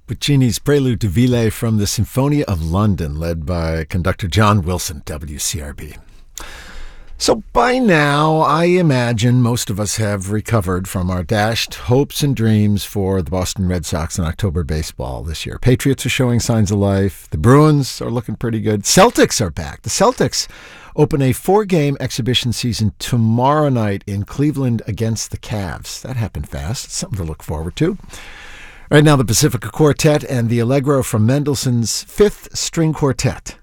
Puccini's Prelude to Ville from the Sinfonia of London, led by conductor John Wilson, WCRB. So by now, I imagine most of us have recovered from our dashed hopes and dreams for the Boston Red Sox in October baseball this year. Patriots are showing signs of life. The Bruins are looking pretty good. Celtics are back. The Celtics open a 4-game exhibition season tomorrow night in Cleveland against the Cavs. That happened fast. It's something to look forward to. Right now, the Pacifica Quartet and the Allegro from Mendelssohn's Fifth String Quartet